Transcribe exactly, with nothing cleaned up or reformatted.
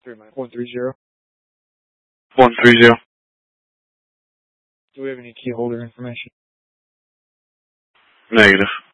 Three minus one three zero. One three zero. Do we have any key holder information? Negative.